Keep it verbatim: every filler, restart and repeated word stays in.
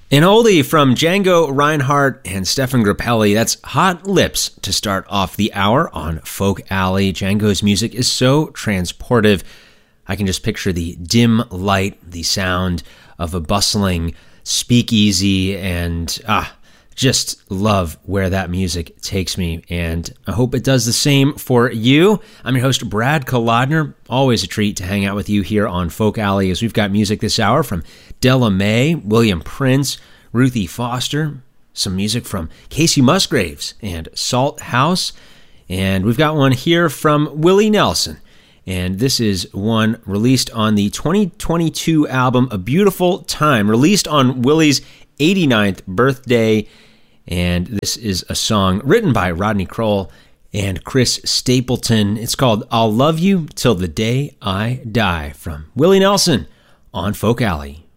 An oldie from Django Reinhardt and Stefan Grappelli. That's Hot Lips to start off the hour on Folk Alley. Django's music is so transportive. I can just picture the dim light, the sound of a bustling speakeasy, and ah, just love where that music takes me, and I hope it does the same for you. I'm your host, Brad Kolodner. Always a treat to hang out with you here on Folk Alley, as we've got music this hour from Della Mae, William Prince, Ruthie Foster, some music from Casey Musgraves and Salt House, and we've got one here from Willie Nelson. And this is one released on the twenty twenty-two album A Beautiful Time, released on Willie's eighty-ninth birthday. And this is a song written by Rodney Crowell and Chris Stapleton. It's called I'll Love You Till the Day I Die, from Willie Nelson on Folk Alley.